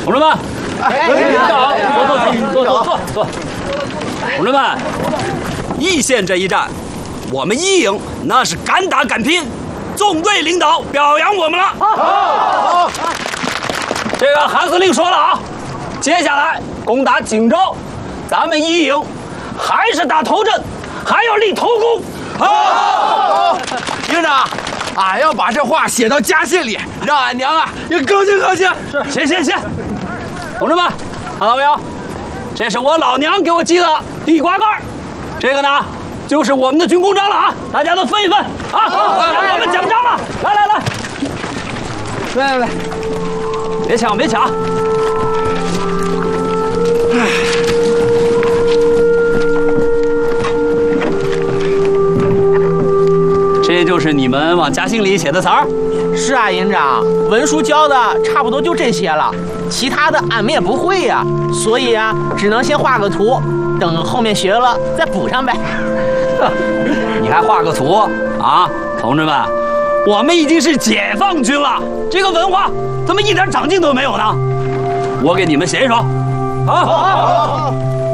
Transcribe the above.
同志们，坐。同志们，易县这一战，我们一营那是敢打敢拼，纵队领导表扬我们了。好。这个韩司令说了啊，接下来攻打荆州，咱们一营还是打头阵，还要立头功。好， 营长，俺要把这话写到家信里，让俺娘啊也高兴高兴。 是，行。同志们，看到没有？这是我老娘给我寄的地瓜干，这个呢就是我们的军功章了啊！大家都分一分啊！我们奖章了，来，别抢！这就是你们往家信里写的词儿？ 是啊，营长，文书教的差不多就这些了，其他的俺们也不会呀，所以啊，只能先画个图，等后面学了再补上呗。 你还画个图啊？同志们，我们已经是解放军了，这个文化怎么一点长进都没有呢？我给你们写一首，好。